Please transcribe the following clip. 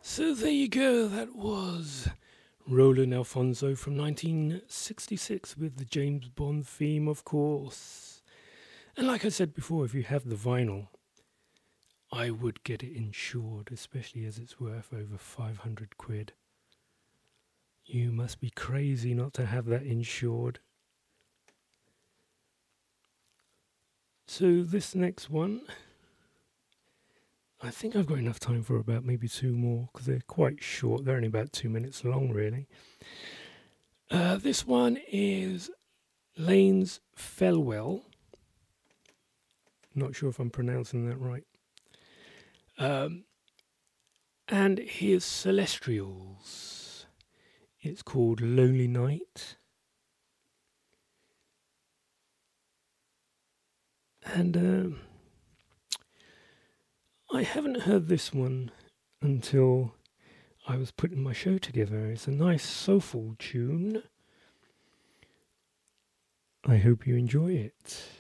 So there you go, that was Roland Alphonso from 1966 with the James Bond theme, of course. And like I said before, if you have the vinyl, I would get it insured, especially as it's worth over 500 quid. You must be crazy not to have that insured. So this next one, I think I've got enough time for about maybe two more, because they're quite short. They're only about 2 minutes long, really. This one is Lane's Fellwell. Not sure if I'm pronouncing that right. And his Celestials. It's called Lonely Night. And I haven't heard this one until I was putting my show together. It's a nice soulful tune. I hope you enjoy it.